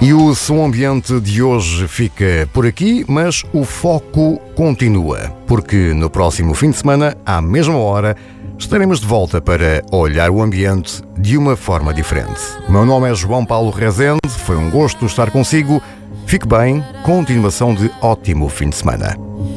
E o som ambiente de hoje fica por aqui, mas o foco continua, porque no próximo fim de semana, à mesma hora, estaremos de volta para olhar o ambiente de uma forma diferente. O meu nome é João Paulo Rezende, foi um gosto estar consigo. Fique bem, continuação de ótimo fim de semana.